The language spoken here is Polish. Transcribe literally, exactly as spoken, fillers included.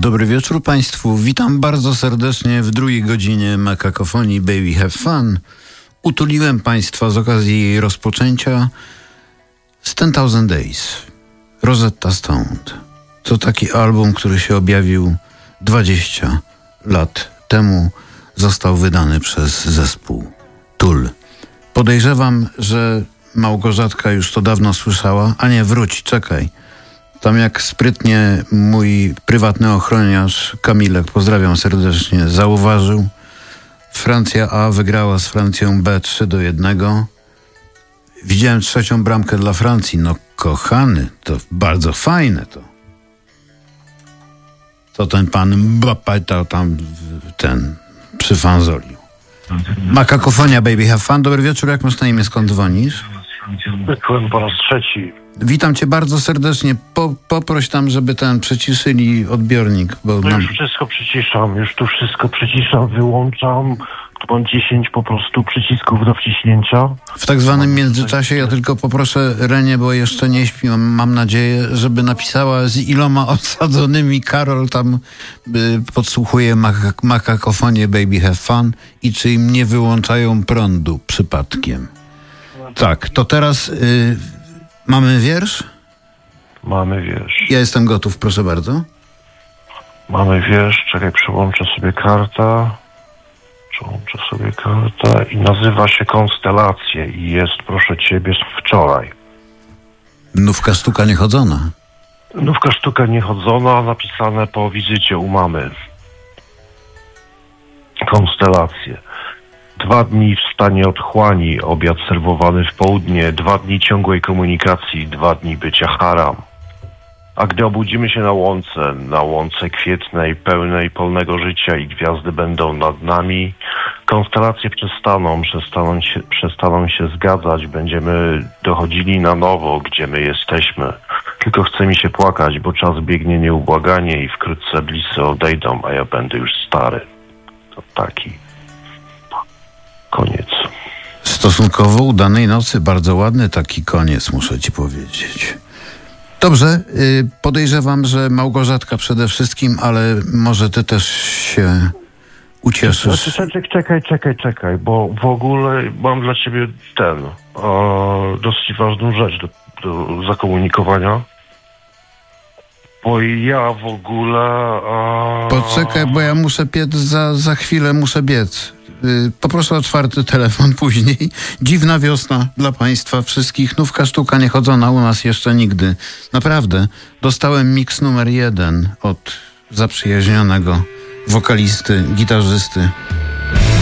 Dobry wieczór Państwu. Witam bardzo serdecznie w drugiej godzinie Makakofonii Baby Have Fun. Utuliłem Państwa z okazji jej rozpoczęcia z Ten Thousand Days. Rosetta Stone. To taki album, który się objawił dwadzieścia lat temu. Został wydany przez zespół Tool. Podejrzewam, że Małgorzatka już to dawno słyszała. A nie, wróć, czekaj. Tam jak sprytnie mój prywatny ochroniarz Kamilek, pozdrawiam serdecznie, zauważył, Francja A wygrała z Francją B trzy do jednego. Widziałem trzecią bramkę dla Francji. No kochany, to bardzo fajne to. To ten pan Mbappé tam ten przyfanzolił. Makakofonia Baby Have Fun. Dobry wieczór, jak masz na imię, skąd dzwonisz? Byłem po raz trzeci. Witam cię bardzo serdecznie. Po, poproś tam, żeby ten przyciszyli odbiornik. Bo No nam... już wszystko przyciszam, już tu wszystko przyciszam, wyłączam. Tu mam dziesięć po prostu przycisków do wciśnięcia. W tak zwanym międzyczasie ja tylko poproszę Renię, bo jeszcze nie śpi, mam nadzieję, żeby napisała, z iloma osadzonymi Karol tam y, podsłuchuje mak- makakofonię Baby Have Fun i czy im nie wyłączają prądu przypadkiem. Tak, to teraz y, mamy wiersz? Mamy wiersz. Ja jestem gotów, proszę bardzo. Mamy wiersz, czekaj, przyłączę sobie kartę. Przyłączę sobie kartę i nazywa się Konstelacje i jest, proszę ciebie, z wczoraj. Nówka sztuka niechodzona. Nówka sztuka niechodzona, napisane po wizycie u mamy. Konstelacje. Dwa dni w stanie otchłani, obiad serwowany w południe, dwa dni ciągłej komunikacji, dwa dni bycia haram. A gdy obudzimy się na łące, na łące kwietnej, pełnej polnego życia i gwiazdy będą nad nami, konstelacje przestaną, przestaną się, przestaną się zgadzać, będziemy dochodzili na nowo, gdzie my jesteśmy. Tylko chce mi się płakać, bo czas biegnie nieubłaganie i wkrótce bliscy odejdą, a ja będę już stary. To taki koniec. Stosunkowo udanej nocy, bardzo ładny taki koniec, muszę ci powiedzieć. Dobrze, yy, podejrzewam, że Małgorzatka przede wszystkim, ale może ty też się ucieszysz. Czekaj, czekaj, czekaj, czekaj, bo w ogóle mam dla ciebie ten, o, dosyć ważną rzecz do, do zakomunikowania. Bo ja w ogóle... A... Poczekaj, bo ja muszę biec, za, za chwilę muszę biec. Yy, poproszę o czwarty telefon później. Dziwna wiosna dla Państwa wszystkich. Nówka sztuka niechodzona u nas jeszcze nigdy. Naprawdę. Dostałem miks numer jeden od zaprzyjaźnionego wokalisty, gitarzysty